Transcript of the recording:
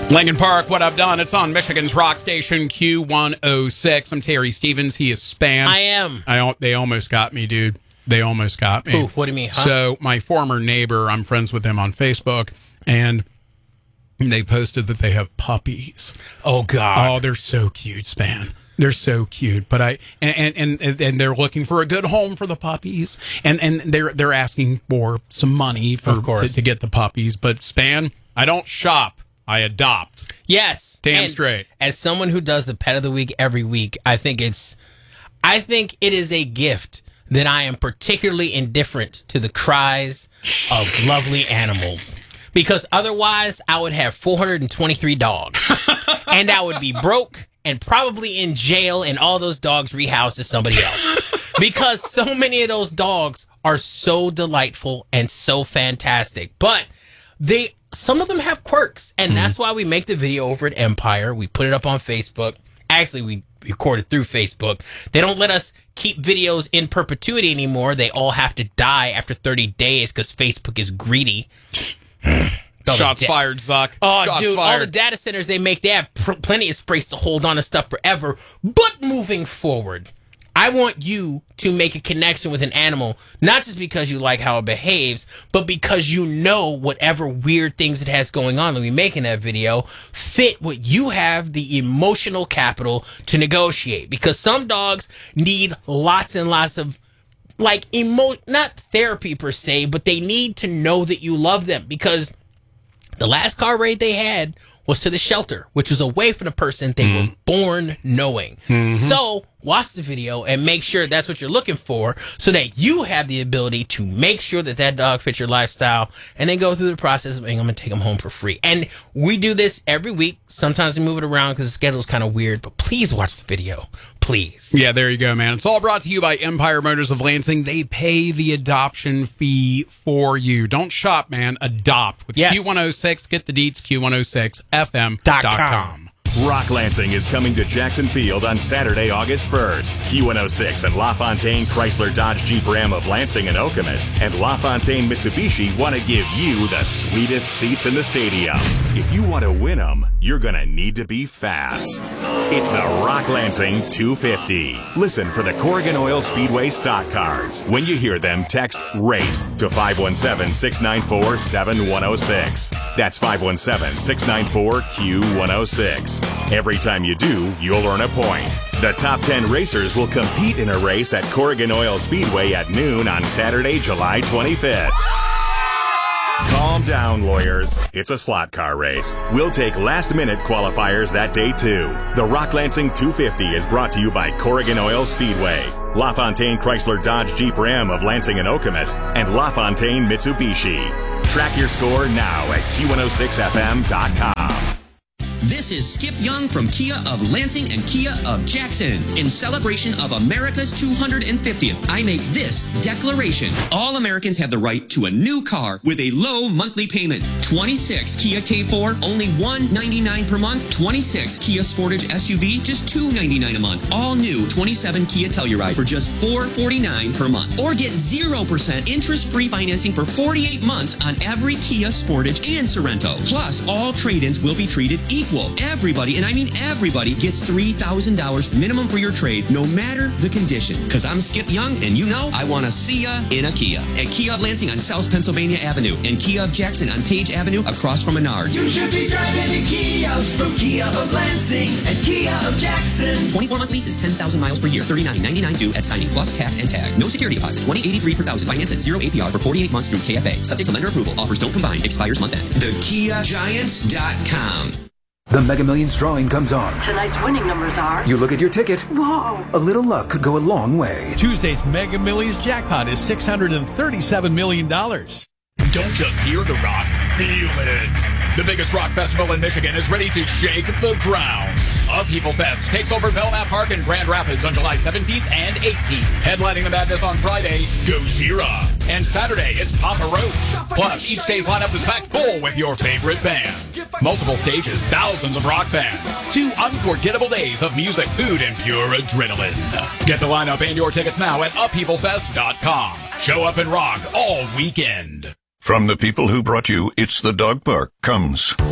Lincoln Park, What I've Done. It's on Michigan's rock station, Q106. I'm Terry Stevens. He is Span. I am. They almost got me, dude. They almost got me. Ooh, what do you mean? Huh? So my former neighbor, I'm friends with him on Facebook, and they posted that they have puppies. Oh, God. Oh, they're so cute, Span. They're so cute, but and they're looking for a good home for the puppies, and they're asking for some money to get the puppies. But Span, I don't shop, I adopt. Yes, damn straight. As someone who does the Pet of the Week every week, I think it is a gift that I am particularly indifferent to the cries of lovely animals. Because otherwise, I would have 423 dogs, and I would be broke and probably in jail, and all those dogs rehoused to somebody else. Because so many of those dogs are so delightful and so fantastic. But some of them have quirks, and that's why we make the video over at Empire. We put it up on Facebook. Actually, we record it through Facebook. They don't let us keep videos in perpetuity anymore. They all have to die after 30 days because Facebook is greedy. Shots fired, Zuck. Oh, Shots dude, fired. all the data centers they make, they have plenty of space to hold on to stuff forever. But moving forward, I want you to make a connection with an animal, not just because you like how it behaves, but because you know whatever weird things it has going on when we making that video fit what you have the emotional capital to negotiate. Because some dogs need lots and lots of not therapy per se, but they need to know that you love them. Because the last car raid they had was to the shelter, which was away from the person they were born knowing. So watch the video and make sure that's what you're looking for so that you have the ability to make sure that dog fits your lifestyle, and then go through the process of being, I'm going to take them home for free. And we do this every week. Sometimes we move it around because the schedule's kind of weird, but please watch the video. Please. Yeah, there you go, man. It's all brought to you by Empire Motors of Lansing. They pay the adoption fee for you. Don't shop, man. Adopt. With Q106, get the deets, Q106FM.com. Rock Lansing is coming to Jackson Field on Saturday, August 1st. Q106 and LaFontaine Chrysler Dodge Jeep Ram of Lansing and Okemos and LaFontaine Mitsubishi want to give you the sweetest seats in the stadium. If you want to win them, you're going to need to be fast. It's the Rock Lansing 250. Listen for the Corrigan Oil Speedway stock cars. When you hear them, text RACE to 517-694-7106. That's 517-694-Q106. Every time you do, you'll earn a point. The top 10 racers will compete in a race at Corrigan Oil Speedway at noon on Saturday, July 25th. Calm down, lawyers. It's a slot car race. We'll take last-minute qualifiers that day, too. The Rock Lansing 250 is brought to you by Corrigan Oil Speedway, LaFontaine Chrysler Dodge Jeep Ram of Lansing and Okemos, and LaFontaine Mitsubishi. Track your score now at Q106FM.com. This is Skip Young from Kia of Lansing and Kia of Jackson. In celebration of America's 250th, I make this declaration. All Americans have the right to a new car with a low monthly payment. 26 Kia K4, only $199 per month. 26 Kia Sportage SUV, just $299 a month. All new 27 Kia Telluride for just $449 per month. Or get 0% interest-free financing for 48 months on every Kia Sportage and Sorento. Plus, all trade-ins will be treated equal. Everybody, and I mean everybody, gets $3,000 minimum for your trade, no matter the condition. Because I'm Skip Young, and you know I want to see ya in a Kia. At Kia of Lansing on South Pennsylvania Avenue, and Kia of Jackson on Page Avenue across from Menards. You should be driving a Kia from Kia of Lansing and Kia of Jackson. 24-month lease is 10,000 miles per year. $39.99 due at signing, plus tax and tag. No security deposit. $20.83 per thousand. Finance at 0 APR for 48 months through KFA. Subject to lender approval. Offers don't combine. Expires month end. TheKiaGiants.com. The Mega Millions drawing comes on. Tonight's winning numbers are... You look at your ticket. Whoa. A little luck could go a long way. Tuesday's Mega Millions jackpot is $637 million. Don't just hear the rock, feel it. The biggest rock festival in Michigan is ready to shake the ground. Upheaval Fest takes over Belknap Park in Grand Rapids on July 17th and 18th. Headlining the madness on Friday, Gojira. And Saturday, it's Papa Roach. Plus, each day's lineup is packed full with your favorite band. Multiple stages, thousands of rock bands. 2 unforgettable days of music, food, and pure adrenaline. Get the lineup and your tickets now at upheavalfest.com. Show up and rock all weekend. From the people who brought you It's the Dog Park comes